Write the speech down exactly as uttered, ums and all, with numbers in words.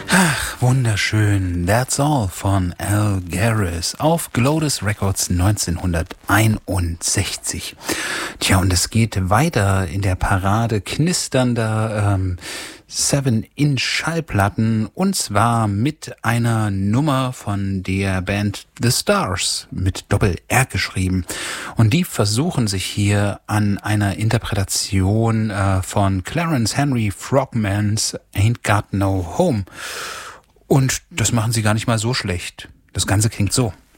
Ach, wunderschön. That's All von Al Garris auf Glodus Records neunzehnhunderteinundsechzig. Tja, und es geht weiter in der Parade knisternder ähm, Seven-Inch-Schallplatten, und zwar mit einer Nummer von der Band The Stars, mit Doppel-R geschrieben. Und die versuchen sich hier an einer Interpretation äh, von Clarence Henry Frogmans Ain't Got No Home. Und das machen sie gar nicht mal so schlecht. Das Ganze klingt so.